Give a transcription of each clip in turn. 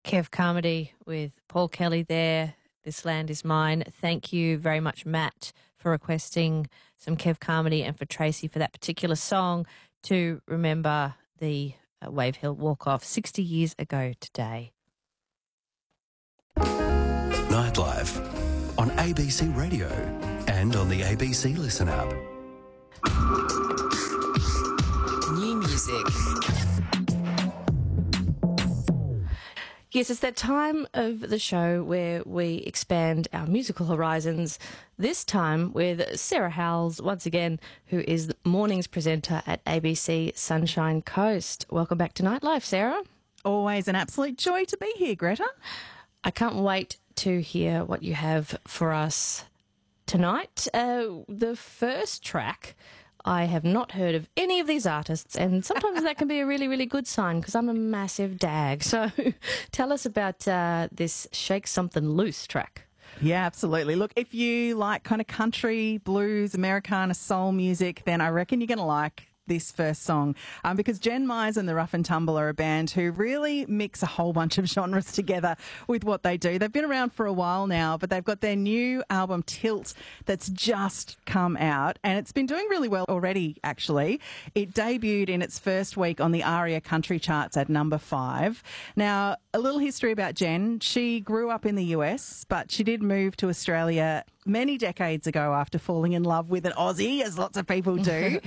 Kev Carmody with Paul Kelly there. This Land Is Mine. Thank you very much, Matt, for requesting some Kev Carmody and for Tracy for that particular song to remember the Wave Hill Walk-Off 60 years ago today. Nightlife on ABC Radio and on the ABC Listen app. New music. Yes, it's that time of the show where we expand our musical horizons, this time with Sarah Howells, once again, who is the mornings presenter at ABC Sunshine Coast. Welcome back to Nightlife, Sarah. Always an absolute joy to be here, Greta. I can't wait to hear what you have for us tonight. The first track, I have not heard of any of these artists, and sometimes that can be a really, really good sign because I'm a massive dag. So tell us about this Shake Something Loose track. Yeah, absolutely. Look, if you like kind of country, blues, Americana, soul music, then I reckon you're going to like this first song because Jen Myers and the Rough and Tumble are a band who really mix a whole bunch of genres together with what they do. They've been around for a while now, but they've got their new album Tilt that's just come out and it's been doing really well already, actually. It debuted in its first week on the ARIA country charts at number 5. Now, a little history about Jen. She grew up in the US, but she did move to Australia many decades ago after falling in love with an Aussie, as lots of people do.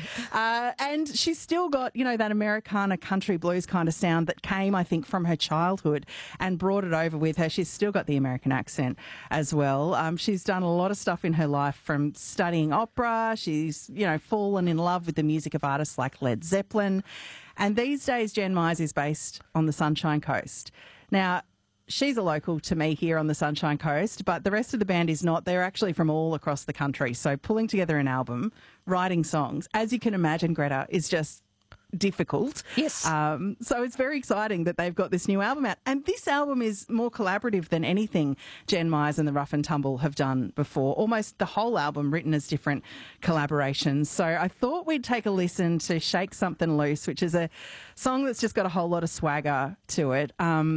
And she's still got, you know, that Americana country blues kind of sound that came, I think, from her childhood and brought it over with her. She's still got the American accent as well. She's done a lot of stuff in her life, from studying opera. She's, you know, fallen in love with the music of artists like Led Zeppelin. And these days, Jen Myers is based on the Sunshine Coast. Now, she's a local to me here on the Sunshine Coast, but the rest of the band is not. They're actually from all across the country. So pulling together an album, writing songs, as you can imagine, Greta, is just difficult. Yes. So it's very exciting that they've got this new album out. And this album is more collaborative than anything Jen Myers and the Rough and Tumble have done before. Almost the whole album written as different collaborations. So I thought we'd take a listen to Shake Something Loose, which is a song that's just got a whole lot of swagger to it.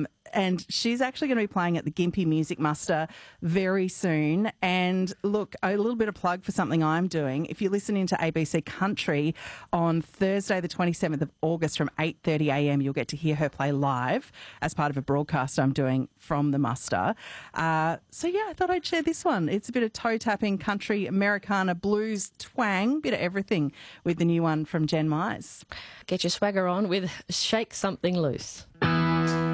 And she's actually going to be playing at the Gympie Music Muster very soon. And look, a little bit of plug for something I'm doing. If you're listening to ABC Country on Thursday, the 27th of August from 8:30am, you'll get to hear her play live as part of a broadcast I'm doing from the muster. So yeah, I thought I'd share this one. It's a bit of toe-tapping country, Americana, blues, twang, bit of everything with the new one from Jen Myers. Get your swagger on with Shake Something Loose.